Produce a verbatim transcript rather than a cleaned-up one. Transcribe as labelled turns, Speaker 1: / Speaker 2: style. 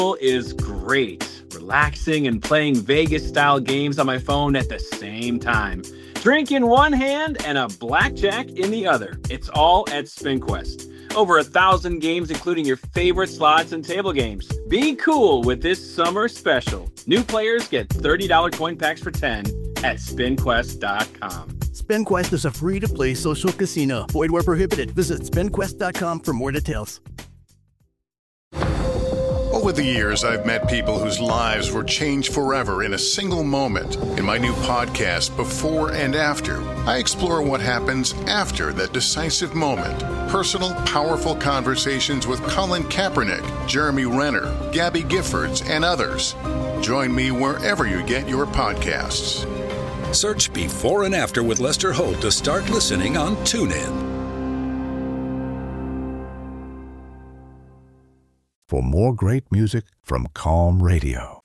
Speaker 1: is great. Relaxing and playing Vegas-style games on my phone at the same time. Drink in one hand and a blackjack in the other. It's all at SpinQuest. Over a thousand games, including your favorite slots and table games. Be cool with this summer special. New players get thirty dollars coin packs for ten at spin quest dot com.
Speaker 2: SpinQuest is a free-to-play social casino. Void where prohibited. Visit spin quest dot com for more details.
Speaker 3: Over the years, I've met people whose lives were changed forever in a single moment. In my new podcast, Before and After, I explore what happens after that decisive moment. Personal, powerful conversations with Colin Kaepernick, Jeremy Renner, Gabby Giffords, and others. Join me wherever you get your podcasts.
Speaker 4: Search Before and After with Lester Holt to start listening on TuneIn.
Speaker 5: For more great music from Calm Radio.